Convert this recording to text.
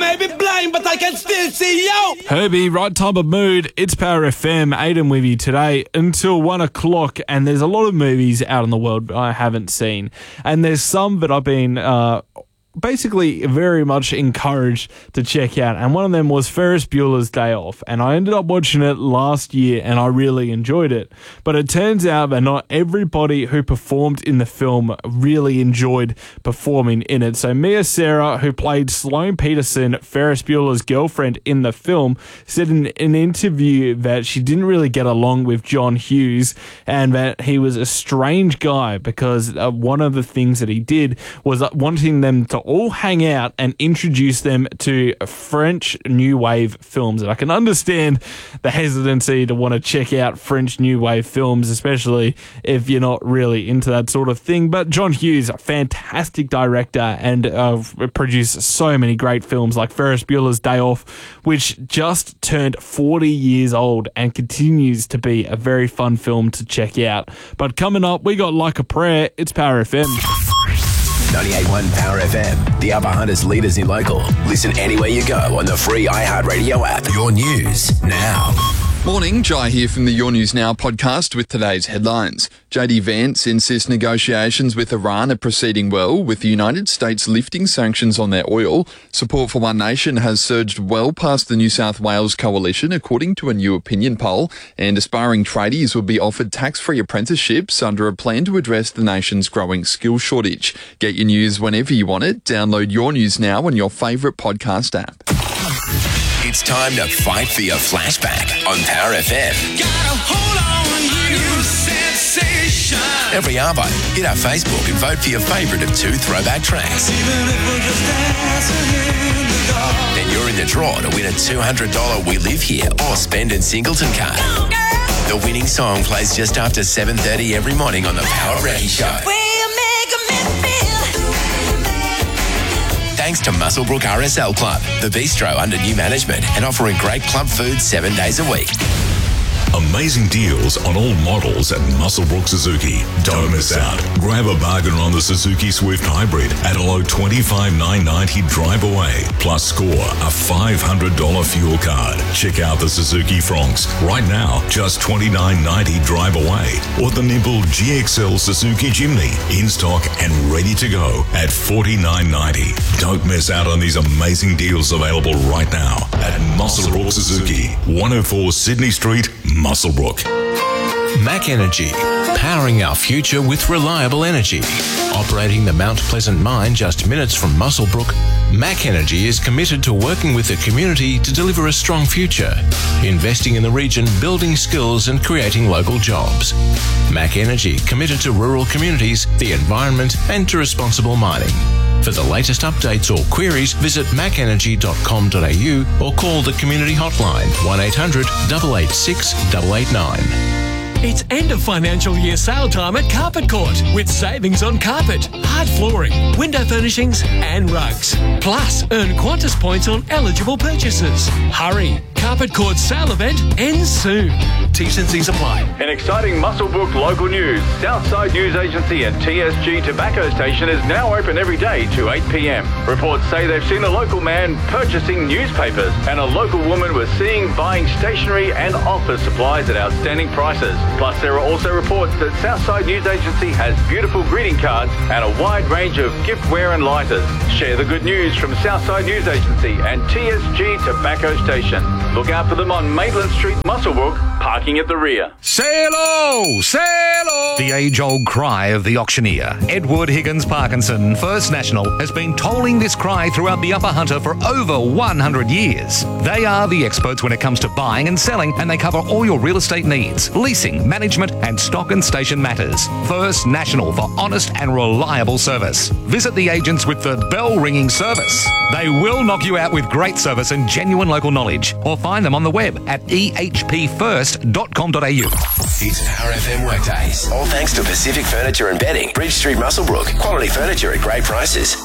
may be blind, but I can still see you. Herbie, right type of mood. It's Power FM, Aiden with you today until 1 o'clock. And there's a lot of movies out in the world I haven't seen. And there's some that I've been basically very much encouraged to check out, and one of them was Ferris Bueller's Day Off, and I ended up watching it last year and I really enjoyed it. But it turns out that not everybody who performed in the film really enjoyed performing in it. So Mia Sara, who played Sloane Peterson, Ferris Bueller's girlfriend in the film, said in an interview that she didn't really get along with John Hughes and that he was a strange guy because one of the things that he did was wanting them to all hang out and introduce them to French New Wave films. And I can understand the hesitancy to want to check out French New Wave films, especially if you're not really into that sort of thing. But John Hughes, a fantastic director, and produced so many great films like Ferris Bueller's Day Off, which just turned 40 years old and continues to be a very fun film to check out. But coming up, we got Like a Prayer. It's Power FM. 98.1 Power FM, the Upper Hunters leaders in local. Listen anywhere you go on the free iHeartRadio app. Your news now. Morning, Jai here from the Your News Now podcast with today's headlines. JD Vance insists negotiations with Iran are proceeding well, with the United States lifting sanctions on their oil. Support for One Nation has surged well past the New South Wales coalition, according to a new opinion poll, and aspiring tradies will be offered tax-free apprenticeships under a plan to address the nation's growing skills shortage. Get your news whenever you want it. Download Your News Now on your favourite podcast app. It's time to fight for your flashback on Power FM. Gotta hold on, you sensation. Every arvo, hit our Facebook and vote for your favourite of 2 throwback tracks. Even if we're just dancing in the dark. Then you're in the draw to win a $200 We Live Here or Spend in Singleton card. The winning song plays just after 7:30 every morning on the Power Ready Show. Thanks to Muswellbrook RSL Club, the bistro under new management and offering great club food 7 days a week. Amazing deals on all models at Muswellbrook Suzuki. Don't miss out. Grab a bargain on the Suzuki Swift Hybrid at a low $25,990 drive away. Plus score a $500 fuel card. Check out the Suzuki Fronx right now, just $29.90 drive away. Or the nimble GXL Suzuki Jimny in stock and ready to go at $49.90. Don't miss out on these amazing deals available right now at Muswellbrook Suzuki, 104 Sydney Street, Muswellbrook. Mac Energy, powering our future with reliable energy. Operating the Mount Pleasant mine just minutes from Muswellbrook, Mac Energy is committed to working with the community to deliver a strong future, investing in the region, building skills and creating local jobs. Mac Energy committed to rural communities, the environment and to responsible mining. For the latest updates or queries, visit macenergy.com.au or call the community hotline 1800 886 889. It's end of financial year sale time at Carpet Court with savings on carpet, hard flooring, window furnishings and rugs. Plus, earn Qantas points on eligible purchases. Hurry! Carpet Court's sale event ends soon. T's and C's apply. An exciting Muswellbrook local news. Southside News Agency and TSG Tobacco Station is now open every day to 8 p.m. Reports say they've seen a local man purchasing newspapers and a local woman was seen buying stationery and office supplies at outstanding prices. Plus, there are also reports that Southside News Agency has beautiful greeting cards and a wide range of giftware and lighters. Share the good news from Southside News Agency and TSG Tobacco Station. Look out for them on Maitland Street, Muswellbrook, parking at the rear. Sail-o! Sail-o! The age-old cry of the auctioneer, Edward Higgins Parkinson, First National, has been tolling this cry throughout the Upper Hunter for over 100 years. They are the experts when it comes to buying and selling, and they cover all your real estate needs, leasing, management, and stock and station matters. First National for honest and reliable service. Visit the agents with the bell-ringing service. They will knock you out with great service and genuine local knowledge, or find them on the web at ehpfirst.com.au. It's Power FM Workdays. All thanks to Pacific Furniture and Bedding, Bridge Street, Muswellbrook. Quality furniture at great prices.